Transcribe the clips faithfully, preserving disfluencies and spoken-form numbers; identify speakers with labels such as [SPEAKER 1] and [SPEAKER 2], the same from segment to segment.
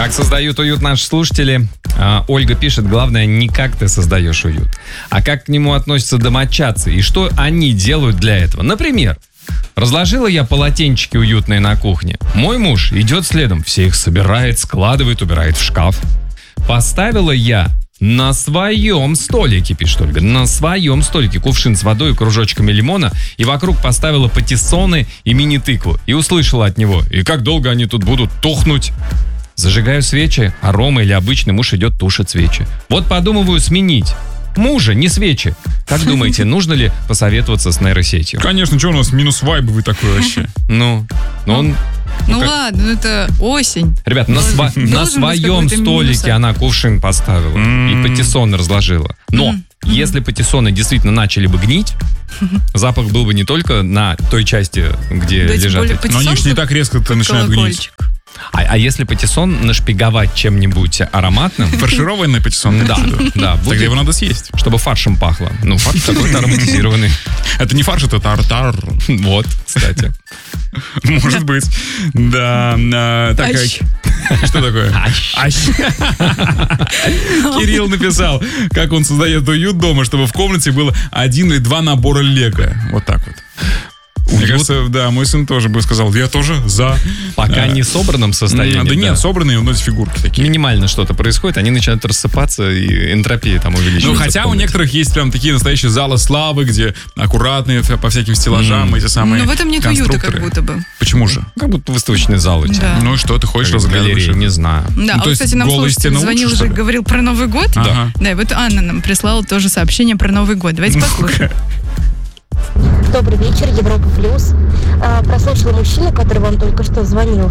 [SPEAKER 1] Как создают уют наши слушатели? А, Ольга пишет, главное не как ты создаешь уют, а как к нему относятся домочадцы и что они делают для этого. Например, разложила я полотенчики уютные на кухне. Мой муж идет следом, все их собирает, складывает, убирает в шкаф. Поставила я на своем столике, пишет Ольга, на своем столике кувшин с водой и кружочками лимона, и вокруг поставила патиссоны и мини-тыкву. И услышала от него, и как долго они тут будут тухнуть? Зажигаю свечи, а Рома или обычный муж идет тушит свечи. Вот подумываю сменить мужа, не свечи. Как думаете, нужно ли посоветоваться с нейросетью?
[SPEAKER 2] Конечно, что у нас минус вайбовый такой вообще?
[SPEAKER 1] Ну, ну он...
[SPEAKER 3] Ну как... ладно, ну это осень.
[SPEAKER 1] Ребят, на, сва- на своем столике она кувшин поставила mm-hmm. и патиссоны разложила. Но mm-hmm. если патиссоны действительно начали бы гнить, запах был бы не только на той части, где да, лежат эти...
[SPEAKER 2] Но они же не так резко-то начинают гнить.
[SPEAKER 1] А, а если патиссон нашпиговать чем-нибудь ароматным...
[SPEAKER 2] Фаршированный патиссон?
[SPEAKER 1] Да, да.
[SPEAKER 2] Тогда его надо съесть.
[SPEAKER 1] Чтобы фаршем пахло. Ну, фарш какой-то ароматизированный.
[SPEAKER 2] Это не фарш, это тартар.
[SPEAKER 1] Вот, кстати.
[SPEAKER 2] Может быть. Да. Такая... Что такое? Ащ. Кирилл написал, как он создает уют дома, чтобы в комнате было один или два набора лего. Вот так вот. Мне кажется, да, мой сын тоже бы сказал, я тоже за.
[SPEAKER 1] Пока не в собранном состоянии.
[SPEAKER 2] Да, да нет, собранные, но фигурки такие.
[SPEAKER 1] Минимально что-то происходит, они начинают рассыпаться, и энтропия там увеличивается.
[SPEAKER 2] Ну, хотя у некоторых есть прям такие настоящие залы славы, где аккуратные по всяким стеллажам mm. эти самые.
[SPEAKER 3] Но в этом нет уюта, как будто бы.
[SPEAKER 2] Почему же?
[SPEAKER 1] Как будто выставочный зал у тебя.
[SPEAKER 3] Да.
[SPEAKER 2] Ну и что, ты ходишь, разглядываешь?
[SPEAKER 1] Не знаю.
[SPEAKER 3] Да,
[SPEAKER 2] ну,
[SPEAKER 3] а, кстати, нам слушатель звонил уже, говорил про Новый год.
[SPEAKER 2] Ага.
[SPEAKER 3] Да, и вот Анна нам прислала тоже сообщение про Новый год. Давайте послушаем.
[SPEAKER 4] Добрый вечер, Европа Плюс. Прослушала мужчину, который вам только что звонил.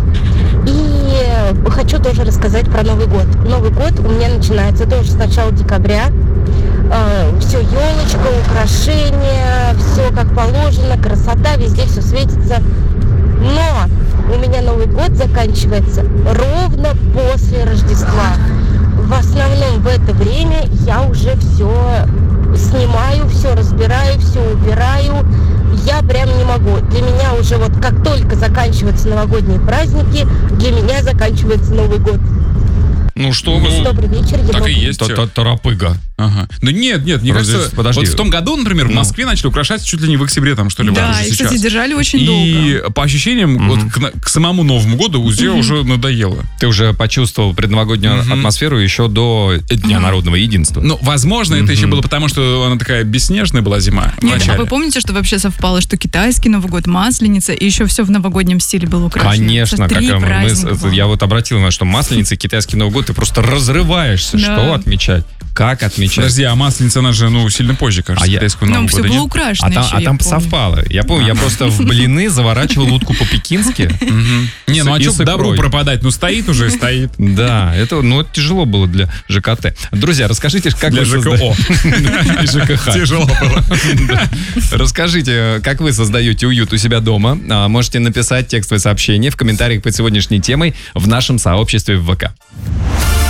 [SPEAKER 4] И хочу тоже рассказать про Новый год. Новый год у меня начинается тоже с начала декабря. Все, елочка, украшения, все как положено, красота, везде все светится. Но у меня Новый год заканчивается ровно после Рождества. В основном в это время я уже все снимаю, все разбираю, все убираю. Я прям не могу. Для меня уже вот как только заканчиваются новогодние праздники, для меня заканчивается Новый год.
[SPEAKER 1] Ну что вы...
[SPEAKER 4] Добрый вечер, Европа.
[SPEAKER 2] Так и есть.
[SPEAKER 1] Тарапыга.
[SPEAKER 2] Ага. Ну нет, нет, мне
[SPEAKER 1] Подожди,
[SPEAKER 2] кажется,
[SPEAKER 1] подожди.
[SPEAKER 2] вот в том году, например, в
[SPEAKER 1] ну.
[SPEAKER 2] Москве начали украшать чуть ли не в октябре, там, что ли,
[SPEAKER 3] да,
[SPEAKER 2] уже
[SPEAKER 3] и,
[SPEAKER 2] сейчас.
[SPEAKER 3] кстати, держали очень
[SPEAKER 2] и
[SPEAKER 3] долго.
[SPEAKER 2] И по ощущениям, mm-hmm. вот к, к самому Новому году уже mm-hmm. уже надоело.
[SPEAKER 1] Ты уже почувствовал предновогоднюю mm-hmm. атмосферу еще до Дня mm-hmm. народного единства.
[SPEAKER 2] Ну, возможно, mm-hmm. это еще было потому, что она такая бесснежная была зима.
[SPEAKER 3] Нет, а вы помните, что вообще совпало, что китайский Новый год, Масленица, и еще все в новогоднем стиле было украшено?
[SPEAKER 1] Конечно, как мы, мы, я вот обратил на что Масленица и китайский Новый год, ты просто разрываешься. Да. Что отмечать? Как отмечать?
[SPEAKER 2] Подожди, а Масленица, она же, ну, сильно позже, кажется,
[SPEAKER 1] а
[SPEAKER 2] китайского
[SPEAKER 3] я...
[SPEAKER 2] Нового года,
[SPEAKER 3] все было
[SPEAKER 2] нет?
[SPEAKER 3] украшено
[SPEAKER 1] А там,
[SPEAKER 3] еще,
[SPEAKER 1] а там
[SPEAKER 3] помню.
[SPEAKER 1] совпало. Я помню, я просто в блины заворачивал утку по-пекински.
[SPEAKER 2] Не, ну а что добру пропадать? Ну, стоит уже, стоит.
[SPEAKER 1] Да, это, ну, это тяжело было для ЖКТ. Друзья, расскажите, как
[SPEAKER 2] вы
[SPEAKER 1] создаете... И ЖКХ.
[SPEAKER 2] Тяжело было.
[SPEAKER 1] Расскажите, как вы создаете уют у себя дома. Можете написать текстовое сообщение в комментариях под сегодняшней темой в нашем сообществе в ВК.